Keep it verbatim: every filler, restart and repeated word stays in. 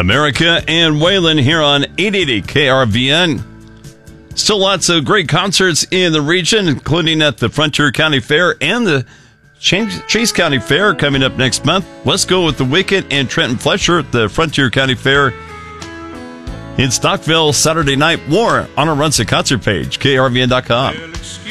America and Waylon here on eight eighty K R V N. Still lots of great concerts in the region, including at the Frontier County Fair and the Chase County Fair coming up next month. Let's go with The Wicked and Trenton Fletcher at the Frontier County Fair in Stockville Saturday night. More on our Runza concert page, K R V N dot com.